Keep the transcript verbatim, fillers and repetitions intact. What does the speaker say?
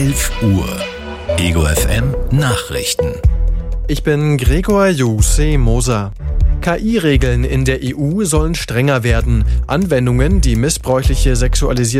elf Uhr. Ego F M Nachrichten. Ich bin Gregor Jose Moser. K I-Regeln in der E U sollen strenger werden. Anwendungen, die missbräuchliche sexualisierte